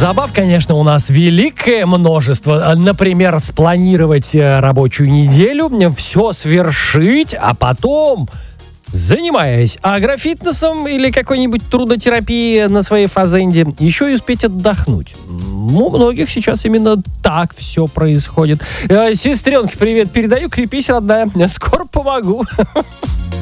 Забав, конечно, у нас великое множество. Например, спланировать рабочую неделю, все свершить, а потом, занимаясь агрофитнесом или какой-нибудь трудотерапией на своей фазенде, еще и успеть отдохнуть. У многих сейчас именно так все происходит. Сестренке привет передаю, крепись, родная. Скоро помогу.